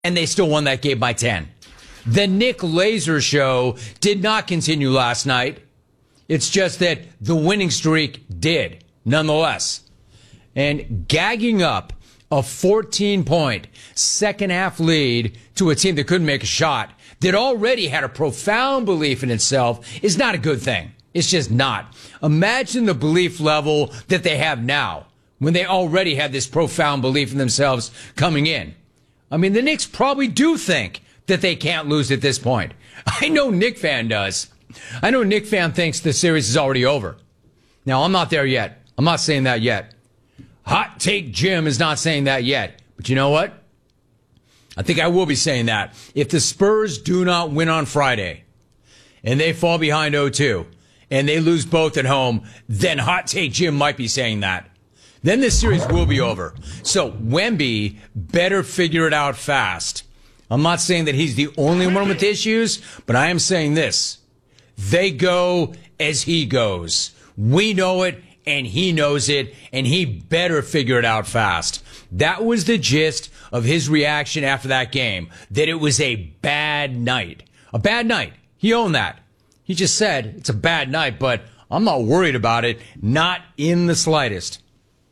and they still won that game by 10. The Nick Laser show did not continue last night. It's just that the winning streak did, nonetheless. And gagging up a 14-point second-half lead to a team that couldn't make a shot, that already had a profound belief in itself, is not a good thing. It's just not. Imagine the belief level that they have now, when they already had this profound belief in themselves coming in. I mean, the Knicks probably do think that they can't lose at this point. I know Knick fan does. I know Knick fan thinks the series is already over. Now, I'm not there yet. I'm not saying that yet. Hot Take Jim is not saying that yet. But you know what? I think I will be saying that. If the Spurs do not win on Friday, and they fall behind 0-2, and they lose both at home, then Hot Take Jim might be saying that. Then this series will be over. So Wemby better figure it out fast. I'm not saying that he's the only one with issues, but I am saying this. They go as he goes. We know it, and he knows it, and he better figure it out fast. That was the gist of his reaction after that game, that it was a bad night. A bad night. He owned that. He just said, it's a bad night, but I'm not worried about it. Not in the slightest.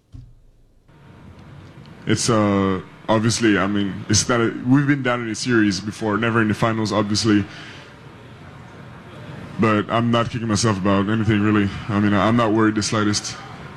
It's obviously, I mean, it's not we've been down in a series before, never in the finals, obviously. But I'm not kicking myself about anything, really. I mean, I'm not worried the slightest.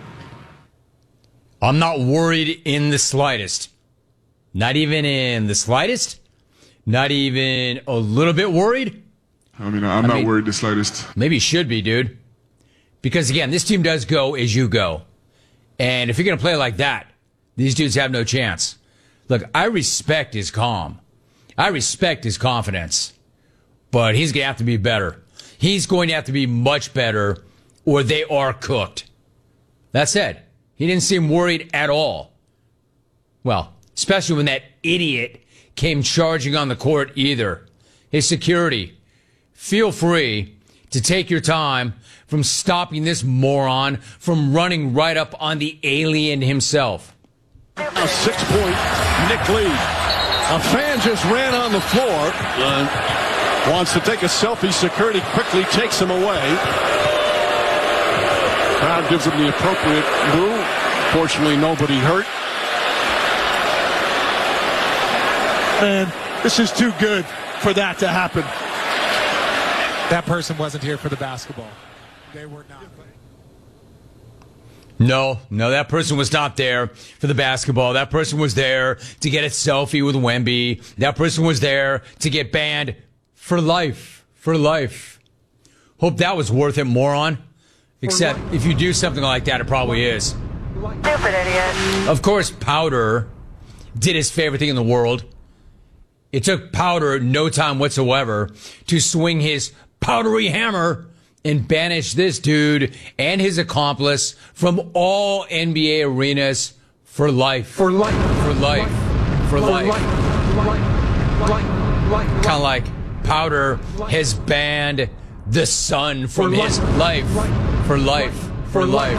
I'm not worried in the slightest. Not even in the slightest? Not even a little bit worried? I mean, I'm not worried the slightest. Maybe you should be, dude. Because, again, this team does go as you go. And if you're going to play like that, these dudes have no chance. Look, I respect his calm. I respect his confidence. But he's going to have to be better. He's going to have to be much better, or they are cooked. That said, he didn't seem worried at all. Well, especially when that idiot came charging on the court either. His security, feel free to take your time from stopping this moron from running right up on the alien himself. A 6-point Knick lead. A fan just ran on the floor. Wants to take a selfie. Security quickly takes him away. Crowd gives him the appropriate boo. Fortunately, nobody hurt. Man, this is too good for that to happen. That person wasn't here for the basketball. They were not. No, that person was not there for the basketball. That person was there to get a selfie with Wemby. That person was there to get banned for life. For life. Hope that was worth it, moron. Except if you do something like that, it probably is. Stupid idiot. Of course, Powder did his favorite thing in the world. It took Powder no time whatsoever to swing his powdery hammer and banish this dude and his accomplice from all NBA arenas for life. For life. For life. For life. Kind of like Powder has banned the sun from his life. For life. For life.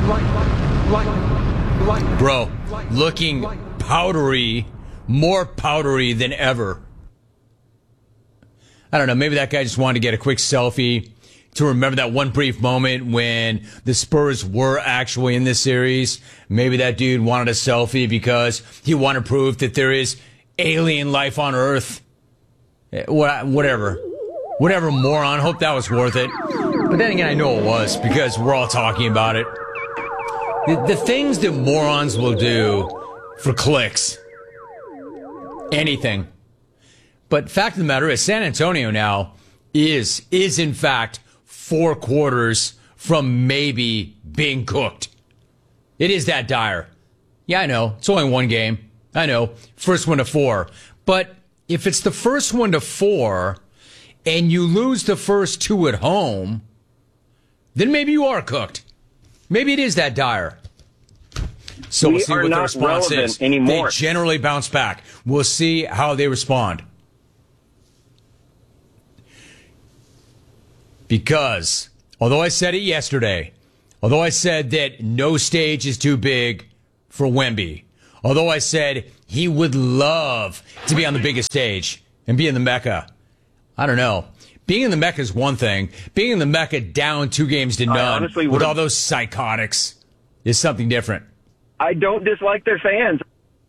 Bro, looking powdery, more powdery than ever. I don't know, maybe that guy just wanted to get a quick selfie to remember that one brief moment when the Spurs were actually in this series. Maybe that dude wanted a selfie because he wanted proof that there is alien life on Earth. Whatever, moron. Hope that was worth it. But then again, I know it was because we're all talking about it. The things that morons will do for clicks. Anything. But fact of the matter is, San Antonio now is in fact 4 quarters from maybe being cooked. It is that dire. Yeah, I know. It's only one game. I know. First one to 4. But if it's the first one to 4 and you lose the first 2 at home, then maybe you are cooked. Maybe it is that dire. So we'll see what the response is. Anymore. They generally bounce back. We'll see how they respond. Because, although I said it yesterday, although I said that no stage is too big for Wemby, Although I said he would love to be on the biggest stage and be in the Mecca. I don't know. Being in the Mecca is one thing. Being in the Mecca down 2 games to none with all those psychotics is something different. I don't dislike their fans.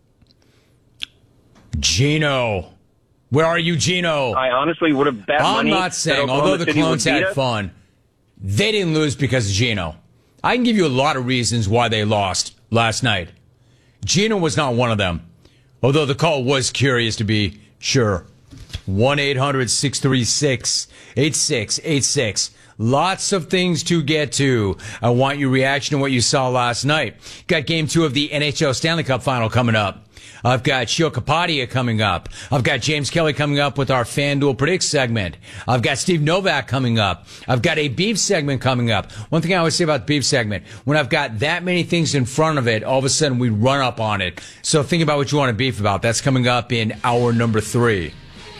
Gino. Where are you, Gino? I honestly would have bet money. I'm not saying, although the Clones had fun, they didn't lose because of Gino. I can give you a lot of reasons why they lost last night. Gino was not one of them, although the call was curious to be sure. 1-800-636-8686. Lots of things to get to. I want your reaction to what you saw last night. Got game 2 of the NHL Stanley Cup Final coming up. I've got Shio Kapadia coming up. I've got James Kelly coming up with our FanDuel Predicts segment. I've got Steve Novak coming up. I've got a beef segment coming up. One thing I always say about the beef segment, when I've got that many things in front of it, all of a sudden we run up on it. So think about what you want to beef about. That's coming up in hour number 3.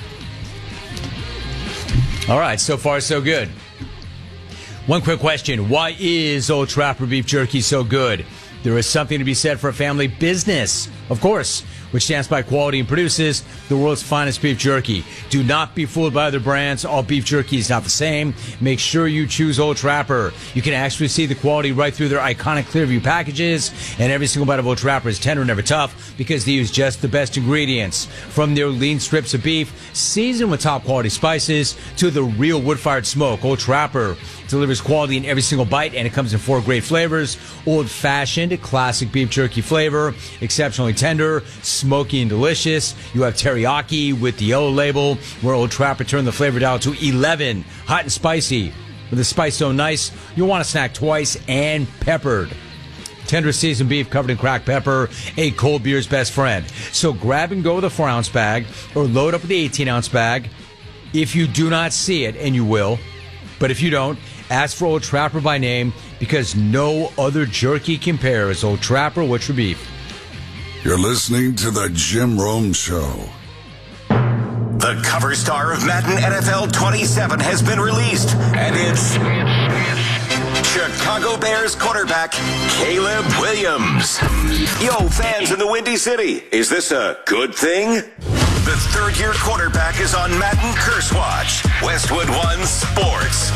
All right, so far so good. One quick question. Why is Old Trapper Beef Jerky so good? There is something to be said for a family business, of course, which stands by quality and produces the world's finest beef jerky. Do not be fooled by other brands. All beef jerky is not the same. Make sure you choose Old Trapper. You can actually see the quality right through their iconic Clearview packages, and every single bite of Old Trapper is tender, never tough, because they use just the best ingredients. From their lean strips of beef, seasoned with top quality spices, to the real wood-fired smoke, Old Trapper delivers quality in every single bite, and it comes in 4 great flavors. Old-fashioned, classic beef jerky flavor, exceptionally tender, smoky and delicious. You have teriyaki with the yellow label, where Old Trapper turned the flavor down to 11, hot and spicy. With the spice so nice, you'll want to snack twice and peppered. Tender seasoned beef covered in cracked pepper, a cold beer's best friend. So grab and go with a 4-ounce bag, or load up with the 18-ounce bag. If you do not see it, and you will, but if you don't, ask for Old Trapper by name, because no other jerky compares. Old Trapper, what's your beef? You're listening to The Jim Rome Show. The cover star of Madden NFL 27 has been released, and it's Chicago Bears quarterback Caleb Williams. Yo, fans in the Windy City, is this a good thing? The third-year quarterback is on Madden Curse Watch. Westwood One Sports.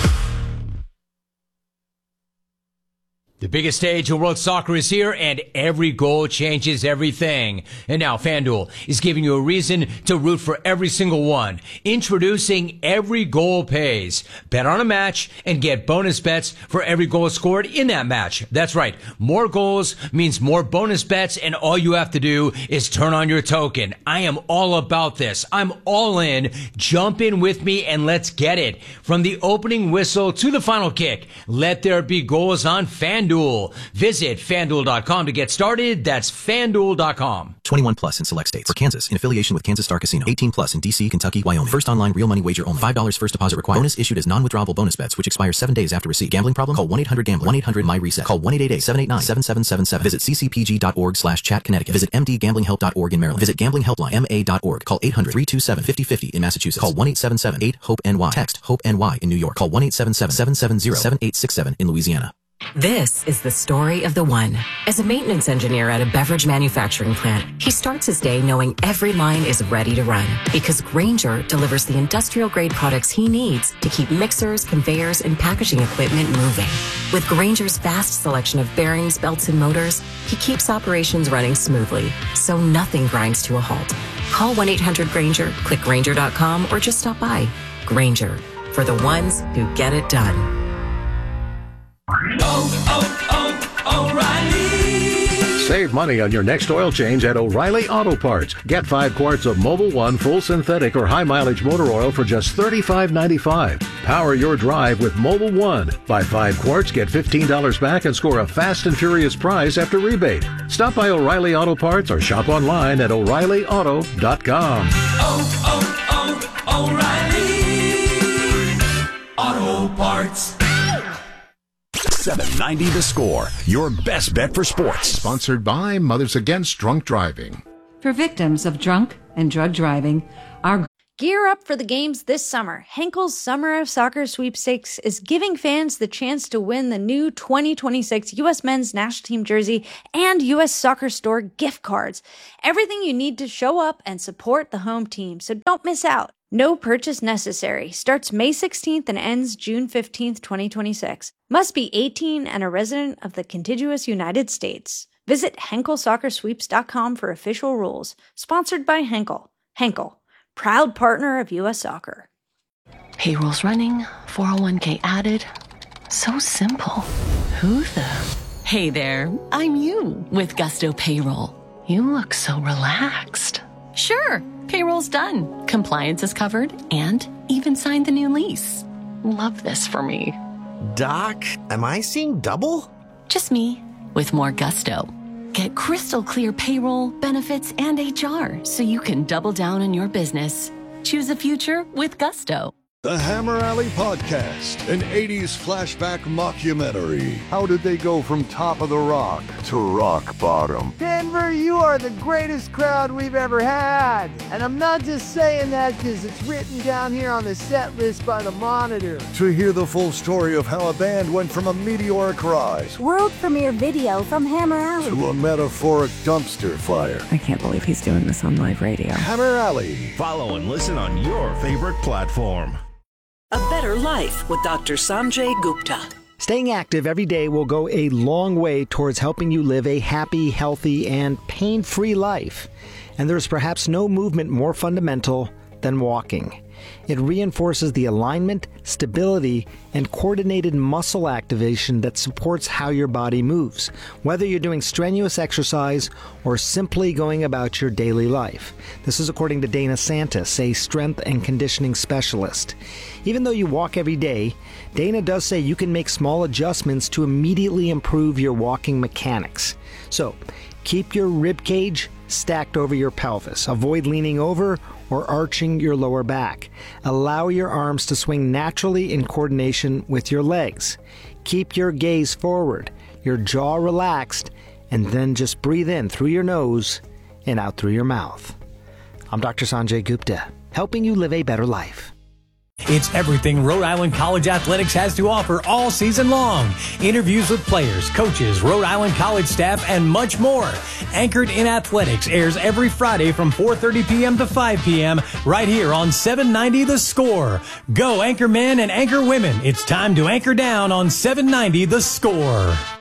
The biggest stage of world soccer is here, and every goal changes everything. And now FanDuel is giving you a reason to root for every single one. Introducing Every Goal Pays. Bet on a match and get bonus bets for every goal scored in that match. That's right. More goals means more bonus bets, and all you have to do is turn on your token. I am all about this. I'm all in. Jump in with me and let's get it. From the opening whistle to the final kick, let there be goals on FanDuel. Visit FanDuel.com to get started. That's FanDuel.com. 21 plus in select states. For Kansas, in affiliation with Kansas Star Casino. 18 plus in D.C., Kentucky, Wyoming. First online real money wager only. $5 first deposit required. Bonus issued as non-withdrawable bonus bets, which expire 7 days after receipt. Gambling problem? Call 1-800-GAMBLER. 1-800-MY-RESET. Call 1-888-789-7777. Visit ccpg.org/chat Connecticut. Visit mdgamblinghelp.org in Maryland. Visit gamblinghelplinema.org. Call 800-327-5050 in Massachusetts. Call 1-877-8-HOPE-NY. Text HOPE-NY in New York. Call 1-877-770-7867 in Louisiana. This is the story of the one. As a maintenance engineer at a beverage manufacturing plant, he starts his day knowing every line is ready to run, because Grainger delivers the industrial-grade products he needs to keep mixers, conveyors, and packaging equipment moving. With Grainger's vast selection of bearings, belts, and motors, he keeps operations running smoothly, so nothing grinds to a halt. Call 1-800-GRAINGER, click Grainger.com, or just stop by. Grainger, for the ones who get it done. O'Reilly. Save money on your next oil change at O'Reilly Auto Parts. Get 5 quarts of Mobil 1 full synthetic or high mileage motor oil for just $35.95. Power your drive with Mobil 1. Buy 5 quarts, get $15 back, and score a fast and furious prize after rebate. Stop by O'Reilly Auto Parts or shop online at O'ReillyAuto.com. O'Reilly Auto Parts. 790 The Score, your best bet for sports. Sponsored by Mothers Against Drunk Driving. For victims of drunk and drug driving, our Gear up for the games this summer. Henkel's Summer of Soccer Sweepstakes is giving fans the chance to win the new 2026 U.S. Men's National Team jersey and U.S. Soccer Store gift cards. Everything you need to show up and support the home team, so don't miss out. No purchase necessary. Starts May 16th and ends June 15th, 2026. Must be 18 and a resident of the contiguous United States. Visit HenkelSoccerSweeps.com for official rules. Sponsored by Henkel. Henkel, proud partner of U.S. Soccer. Payroll's running, 401k added. So simple. Who the? Hey there, I'm you with Gusto Payroll. You look so relaxed. Sure, payroll's done. Compliance is covered and even signed the new lease. Love this for me. Doc, am I seeing double? Just me with more Gusto. Get crystal clear payroll, benefits, and HR so you can double down on your business. Choose a future with Gusto. The Hammer Alley Podcast, an 80s flashback mockumentary. How did they go from top of the rock to rock bottom? Denver, you are the greatest crowd we've ever had. And I'm not just saying that because it's written down here on the set list by the Monitor. To hear the full story of how a band went from a meteoric rise world premiere video from Hammer Alley to a metaphoric dumpster fire. I can't believe he's doing this on live radio. Hammer Alley. Follow and listen on your favorite platform. A Better Life with Dr. Sanjay Gupta. Staying active every day will go a long way towards helping you live a happy, healthy, and pain-free life. And there's perhaps no movement more fundamental than walking. It reinforces the alignment, stability, and coordinated muscle activation that supports how your body moves, whether you're doing strenuous exercise or simply going about your daily life. This is according to Dana Santis, a strength and conditioning specialist. Even though you walk every day, Dana does say you can make small adjustments to immediately improve your walking mechanics. So, keep your rib cage stacked over your pelvis. Avoid leaning over or arching your lower back. Allow your arms to swing naturally in coordination with your legs. Keep your gaze forward, your jaw relaxed, and then just breathe in through your nose and out through your mouth. I'm Dr. Sanjay Gupta, helping you live a better life. It's everything Rhode Island College Athletics has to offer all season long. Interviews with players, coaches, Rhode Island College staff, and much more. Anchored in Athletics airs every Friday from 4:30 p.m. to 5 p.m. right here on 790 The Score. Go anchor men and anchor women. It's time to anchor down on 790 The Score.